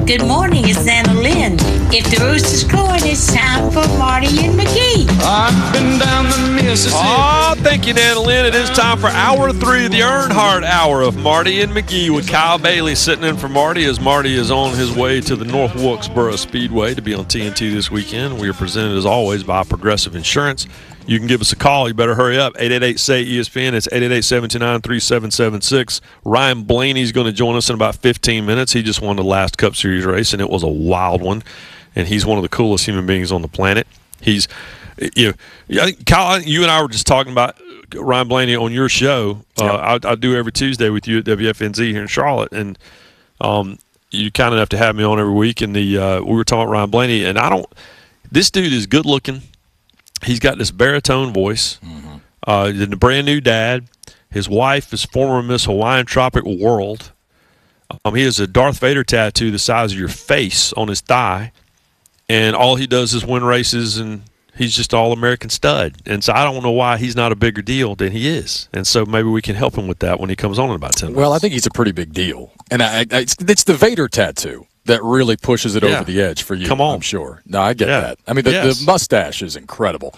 Good morning, it's Anna Lynn. If the rooster's crowing, it's time for Marty and McGee. I've been down the Mississippi. Oh, thank you, Anna Lynn. It is time for Hour 3 of the Earnhardt Hour of Marty and McGee with Kyle Bailey sitting in for Marty as Marty is on his way to the North Wilkesboro Speedway to be on TNT this weekend. We are presented, as always, by Progressive Insurance. You can give us a call. You better hurry up. 888-SAY-ESPN. It's 888-729-3776. Ryan Blaney's going to join us in about 15 minutes. He just won the last Cup Series race, and it was a wild one. And he's one of the coolest human beings on the planet. I think, Kyle, you and I were just talking about Ryan Blaney on your show. I do every Tuesday with you at WFNZ here in Charlotte. And you're kind enough to have me on every week. And we were talking about Ryan Blaney. And this dude is good looking. He's got this baritone voice. He's a brand new dad. His wife is former Miss Hawaiian Tropic World. He has a Darth Vader tattoo the size of your face on his thigh. And all he does is win races, and he's just an all-American stud. And so I don't know why he's not a bigger deal than he is. And so maybe we can help him with that when he comes on in about 10 minutes. Well, I think he's a pretty big deal. And it's the Vader tattoo that really pushes it over the edge for you. Come on. I'm sure. No, I get that. I mean, the mustache is incredible.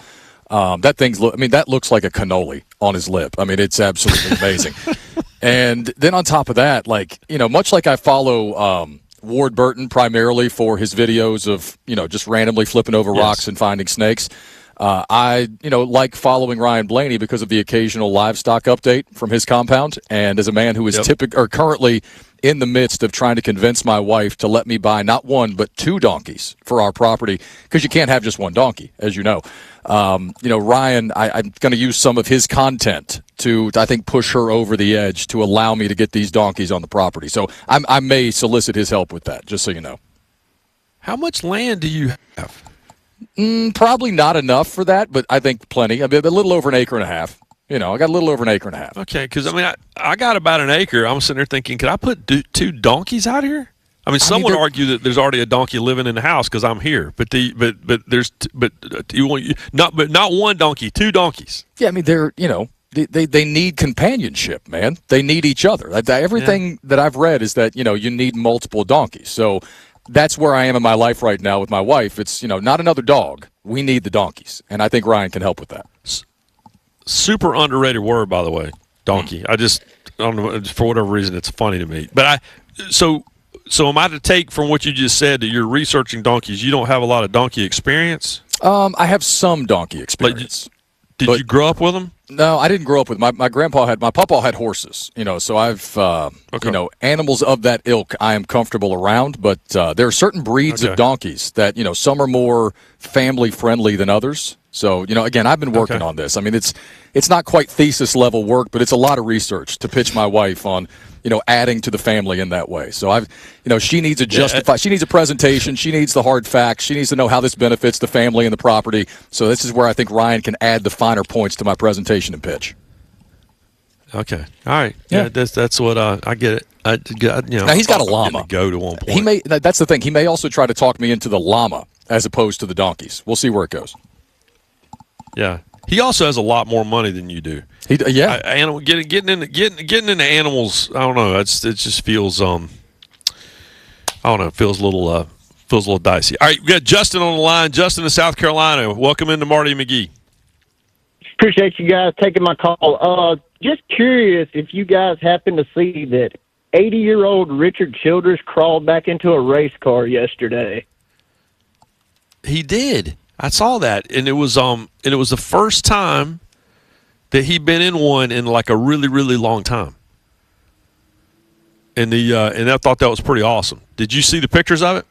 That looks like a cannoli on his lip. I mean, it's absolutely amazing. And then on top of that, much like I follow Ward Burton primarily for his videos of, just randomly flipping over rocks and finding snakes. I like following Ryan Blaney because of the occasional livestock update from his compound. And as a man who is currently in the midst of trying to convince my wife to let me buy not one but 2 donkeys for our property, because you can't have just one donkey, as you know. Ryan, I'm going to use some of his content to, I think, push her over the edge to allow me to get these donkeys on the property. So I may solicit his help with that, just so you know. How much land do you have? Probably not enough for that, but I think plenty. I mean, a little over an acre and a half. I got a little over an acre and a half. Okay, because, I got about an acre. I'm sitting there thinking, could I put 2 donkeys out here? Some would argue that there's already a donkey living in the house because I'm here. But not one donkey, 2 donkeys. Yeah, they're they need companionship, man. They need each other. Everything that I've read is that you need multiple donkeys. So that's where I am in my life right now with my wife. It's not another dog. We need the donkeys, and I think Ryan can help with that. Super underrated word, by the way, donkey. I don't know, for whatever reason, it's funny to me. But so am I to take from what you just said that you're researching donkeys? You don't have a lot of donkey experience? I have some donkey experience. Did you grow up with them? No, I didn't grow up with them. My papa had horses, so I've, animals of that ilk I am comfortable around, but there are certain breeds of donkeys that, some are more family-friendly than others. So, again, I've been working on this. It's not quite thesis level work, but it's a lot of research to pitch my wife on, adding to the family in that way. So she needs she needs a presentation. She needs the hard facts. She needs to know how this benefits the family and the property. So this is where I think Ryan can add the finer points to my presentation and pitch. Okay. All right. Yeah. That's what I get it. Now he's got a llama. Go to one point. That's the thing. He may also try to talk me into the llama as opposed to the donkeys. We'll see where it goes. Yeah, he also has a lot more money than you do. Getting into animals. I don't know. It just feels I don't know. It feels a little dicey. All right, we got Justin on the line. Justin in South Carolina. Welcome into Marty McGee. Appreciate you guys taking my call. Just curious if you guys happen to see that 80-year-old Richard Childress crawled back into a race car yesterday. He did. I saw that, and it was the first time that he'd been in one in like a really, really long time. And I thought that was pretty awesome. Did you see the pictures of it?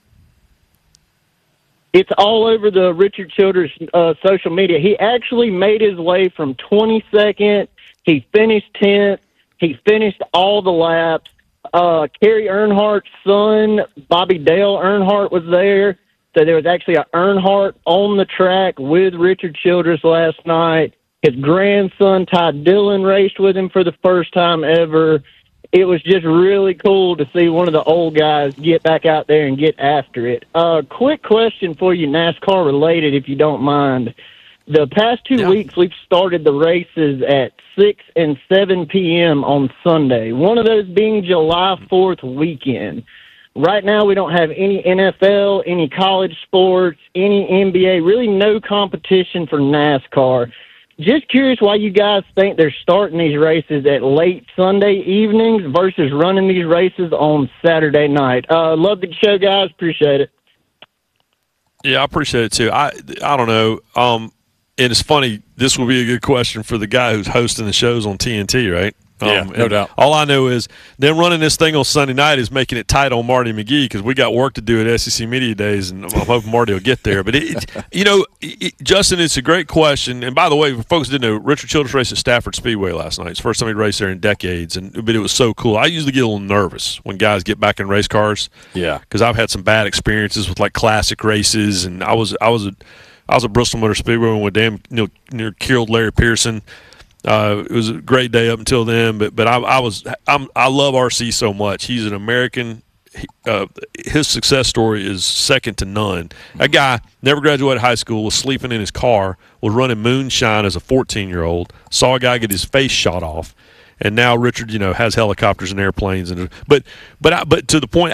It's all over the Richard Childress social media. He actually made his way from 22nd. He finished 10th. He finished all the laps. Kerry Earnhardt's son, Bobby Dale Earnhardt, was there. So there was actually an Earnhardt on the track with Richard Childress last night. His grandson, Ty Dillon, raced with him for the first time ever. It was just really cool to see one of the old guys get back out there and get after it. Quick question for you, NASCAR related, if you don't mind. The past 2 weeks, we've started the races at 6 and 7 p.m. on Sunday, one of those being July 4th weekend. Right now, we don't have any NFL, any college sports, any NBA, really no competition for NASCAR. Just curious why you guys think they're starting these races at late Sunday evenings versus running these races on Saturday night. Love the show, guys. Appreciate it. Yeah, I appreciate it, too. I don't know. And it's funny, this will be a good question for the guy who's hosting the shows on TNT, right? Yeah, no doubt. All I know is them running this thing on Sunday night is making it tight on Marty McGee because we got work to do at SEC Media Days, and I'm hoping Marty will get there. But, Justin, it's a great question. And, by the way, for folks who didn't know, Richard Childress raced at Stafford Speedway last night. It's the first time he'd raced there in decades, but it was so cool. I usually get a little nervous when guys get back in race cars. Yeah. Because I've had some bad experiences with, like, classic races, and I was at Bristol Motor Speedway when we near killed Larry Pearson. It was a great day up until then, but I love RC so much. He's an American. His success story is second to none. That guy never graduated high school, was sleeping in his car, was running moonshine as a 14-year-old, saw a guy get his face shot off, and now Richard, has helicopters and airplanes. But to the point,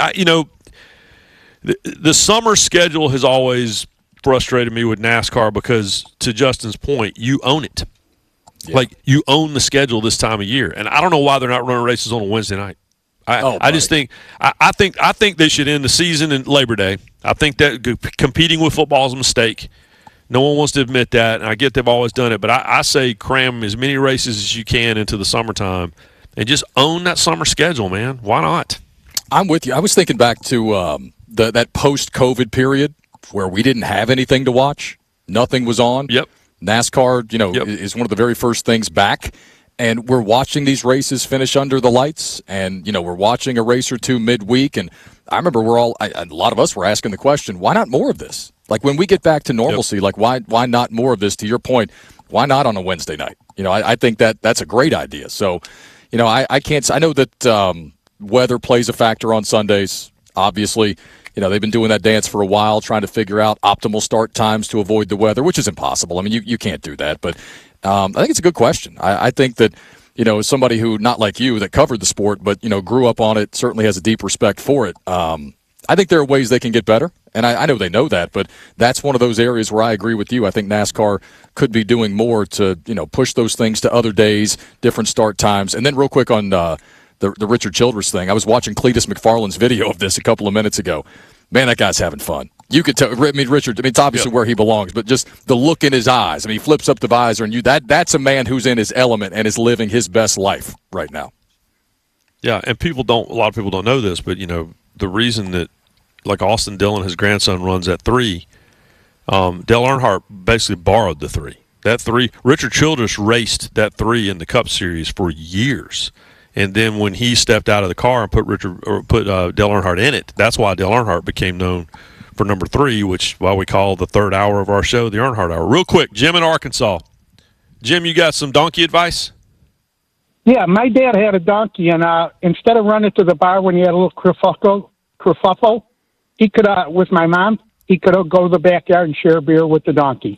the summer schedule has always frustrated me with NASCAR because, to Justin's point, you own it. Yeah. Like, you own the schedule this time of year, and I don't know why they're not running races on a Wednesday night. I just think I think they should end the season in Labor Day. I think that competing with football is a mistake. No one wants to admit that, and I get they've always done it, but I say cram as many races as you can into the summertime and just own that summer schedule, man. Why not? I'm with you. I was thinking back to that post-COVID period where we didn't have anything to watch. Nothing was on. Yep. NASCAR, is one of the very first things back, and we're watching these races finish under the lights, and, we're watching a race or two midweek, and I remember a lot of us were asking the question, why not more of this? Like, when we get back to normalcy, like, why not more of this? To your point, why not on a Wednesday night? I think that's a great idea. So, I can't – I know that weather plays a factor on Sundays, obviously. They've been doing that dance for a while, trying to figure out optimal start times to avoid the weather, which is impossible. I mean, you can't do that. But I think it's a good question. I think that, as somebody who, not like you, that covered the sport, but, grew up on it, certainly has a deep respect for it. I think there are ways they can get better, and I know they know that, but that's one of those areas where I agree with you. I think NASCAR could be doing more to, push those things to other days, different start times. And then real quick on the Richard Childress thing. I was watching Cletus McFarland's video of this a couple of minutes ago. Man, that guy's having fun. You could tell. Richard. It's obviously where he belongs, but just the look in his eyes. He flips up the visor, and that's a man who's in his element and is living his best life right now. Yeah, and a lot of people don't know this, but the reason that, like, Austin Dillon, his grandson, runs that 3, Dale Earnhardt basically borrowed the 3. That 3, Richard Childress raced that 3 in the Cup Series for years. And then when he stepped out of the car and put Dale Earnhardt in it, that's why Dale Earnhardt became known for number 3, which why we call the third hour of our show the Earnhardt Hour. Real quick, Jim in Arkansas. Jim, you got some donkey advice? Yeah, my dad had a donkey, and instead of running to the bar when he had a little kerfuffle, he could, with my mom, he could go to the backyard and share a beer with the donkey.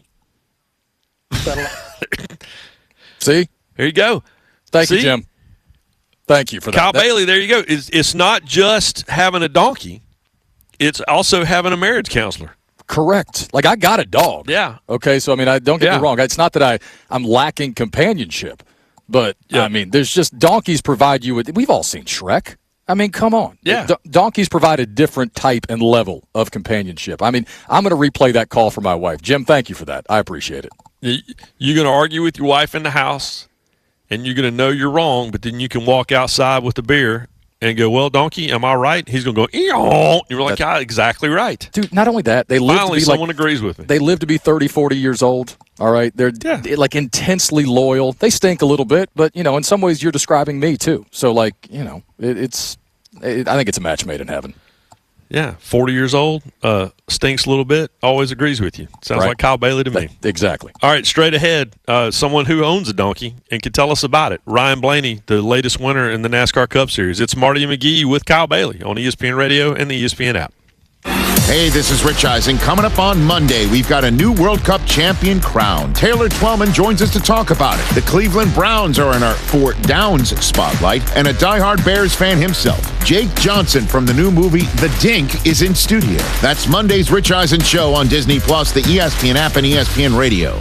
See? Here you go. Thank you, Jim. Thank you for that. Kyle Bailey, there you go. It's not just having a donkey. It's also having a marriage counselor. Correct. Like, I got a dog. Yeah. Okay, so, don't get me wrong. It's not that I'm lacking companionship, but, there's just donkeys provide you with – we've all seen Shrek. Come on. Yeah. Donkeys provide a different type and level of companionship. I'm going to replay that call for my wife. Jim, thank you for that. I appreciate it. You're going to argue with your wife in the house, and you're going to know you're wrong, but then you can walk outside with the beer and go, well, donkey, am I right? He's going to go, eeyaw. You're like, exactly right. Dude, not only that, they live Finally, to be someone agrees with me. They live to be 30, 40 years old, all right? They're like intensely loyal. They stink a little bit, but, in some ways you're describing me too. So, I think it's a match made in heaven. Yeah, 40 years old, stinks a little bit, always agrees with you. Sounds like Kyle Bailey to me. Exactly. All right, straight ahead, someone who owns a donkey and can tell us about it. Ryan Blaney, the latest winner in the NASCAR Cup Series. It's Marty McGee with Kyle Bailey on ESPN Radio and the ESPN app. Hey, this is Rich Eisen. Coming up on Monday, we've got a new World Cup champion crowned. Taylor Twellman joins us to talk about it. The Cleveland Browns are in our Fort Downs spotlight, and a diehard Bears fan himself, Jake Johnson from the new movie The Dink, is in studio. That's Monday's Rich Eisen Show on Disney+, the ESPN app, and ESPN Radio.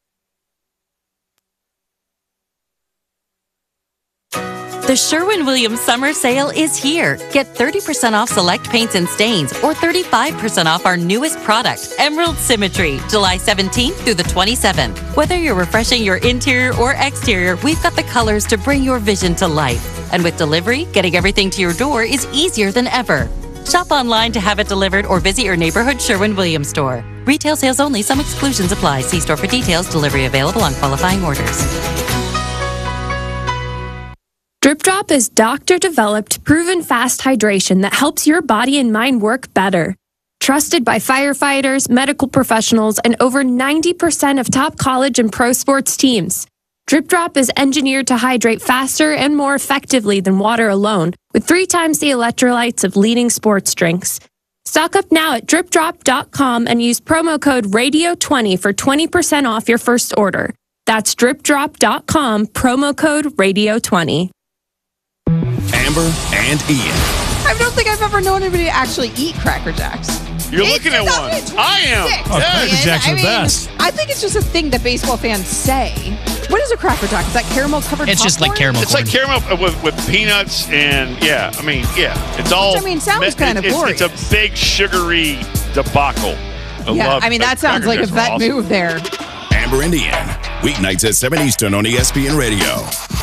The Sherwin-Williams Summer Sale is here. Get 30% off select paints and stains or 35% off our newest product, Emerald Symmetry, July 17th through the 27th. Whether you're refreshing your interior or exterior, we've got the colors to bring your vision to life. And with delivery, getting everything to your door is easier than ever. Shop online to have it delivered or visit your neighborhood Sherwin-Williams store. Retail sales only. Some exclusions apply. See store for details. Delivery available on qualifying orders. Drip Drop is doctor-developed, proven fast hydration that helps your body and mind work better. Trusted by firefighters, medical professionals, and over 90% of top college and pro sports teams. Drip Drop is engineered to hydrate faster and more effectively than water alone, with 3 times the electrolytes of leading sports drinks. Stock up now at dripdrop.com and use promo code RADIO20 for 20% off your first order. That's dripdrop.com, promo code RADIO20. Amber and Ian. I don't think I've ever known anybody to actually eat Cracker Jacks. You're looking at one. I am. Oh, Cracker Jacks are the best. I think it's just a thing that baseball fans say. What is a Cracker Jack? Is that caramel covered? It's just like caramel. It's like caramel with peanuts and it's all. Which, I mean, sounds kind of glorious. It's a big sugary debacle. That sounds like a vet move there. Amber and Ian, weeknights at 7 Eastern on ESPN Radio.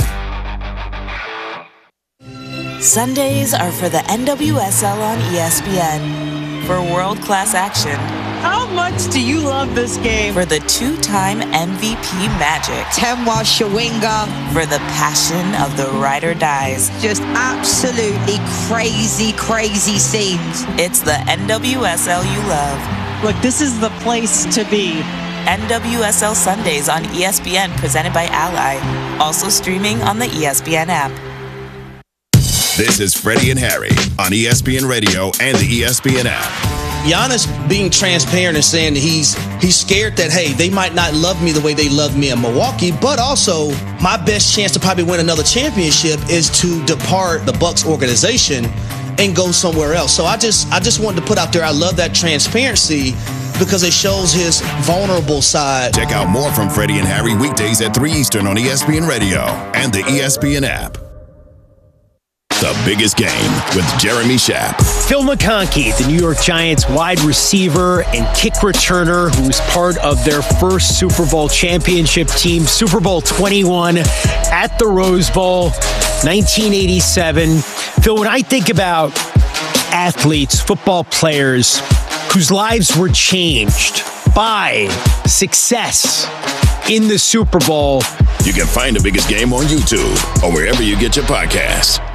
Sundays are for the NWSL on ESPN. For world-class action. How much do you love this game? For the 2-time MVP magic. Temwa Shawinga. For the passion of the ride or dies. Just absolutely crazy, crazy scenes. It's the NWSL you love. Look, this is the place to be. NWSL Sundays on ESPN, presented by Ally. Also streaming on the ESPN app. This is Freddie and Harry on ESPN Radio and the ESPN app. Giannis being transparent and saying that he's scared that, hey, they might not love me the way they love me in Milwaukee, but also my best chance to probably win another championship is to depart the Bucks organization and go somewhere else. So I just wanted to put out there, I love that transparency because it shows his vulnerable side. Check out more from Freddie and Harry weekdays at 3 Eastern on ESPN Radio and the ESPN app. The Biggest Game with Jeremy Schaap. Phil McConkey, the New York Giants wide receiver and kick returner, who was part of their first Super Bowl championship team, Super Bowl 21 at the Rose Bowl, 1987. Phil, when I think about athletes, football players whose lives were changed by success in the Super Bowl, you can find The Biggest Game on YouTube or wherever you get your podcasts.